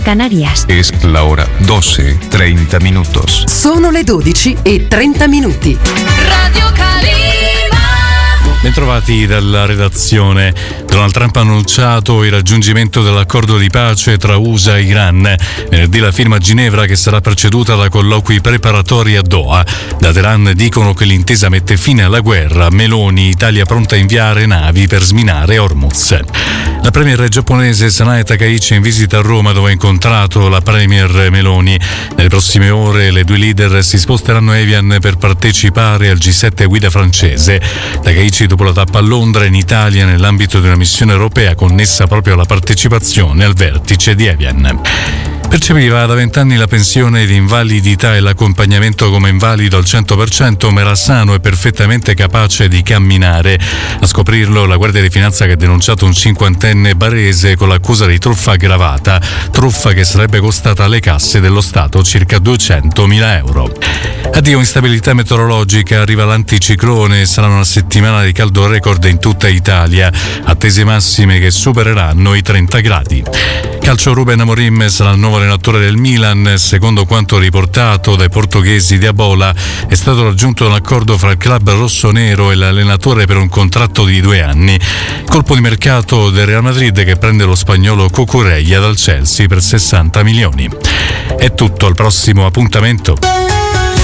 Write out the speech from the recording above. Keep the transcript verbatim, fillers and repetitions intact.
Canarias. Es la hora doce, treinta minutos. Sono le dodici e trenta minuti. Radio Calima. Bentrovati dalla redazione. Donald Trump ha annunciato il raggiungimento dell'accordo di pace tra U S A e Iran. Venerdì la firma a Ginevra, che sarà preceduta da colloqui preparatori a Doha. Da Teheran dicono che l'intesa mette fine alla guerra. Meloni, Italia pronta a inviare navi per sminare Hormuz. La premier giapponese Sanae Takaichi è in visita a Roma, dove ha incontrato la premier Meloni. Nelle prossime ore le due leader si sposteranno a Evian per partecipare al G sette guida francese. Takaichi, dopo la tappa a Londra, in Italia nell'ambito di una missione europea connessa proprio alla partecipazione al vertice di Evian. Percepiva da vent'anni la pensione di invalidità e l'accompagnamento come invalido al cento per cento, ma era sano e perfettamente capace di camminare. A scoprirlo la Guardia di Finanza, che ha denunciato un cinquantenne barese con l'accusa di truffa aggravata, truffa che sarebbe costata alle casse dello Stato circa duecentomila euro. Addio instabilità meteorologica, arriva l'anticiclone, sarà una settimana di caldo record in tutta Italia, attese massime che supereranno i trenta gradi. Calcio, Ruben Amorim sarà il nuovo allenatore del Milan. Secondo quanto riportato dai portoghesi di Abola, è stato raggiunto un accordo fra il club rossonero e l'allenatore per un contratto di due anni. Colpo di mercato del Real Madrid, che prende lo spagnolo Cucurella dal Chelsea per sessanta milioni. È tutto, al prossimo appuntamento.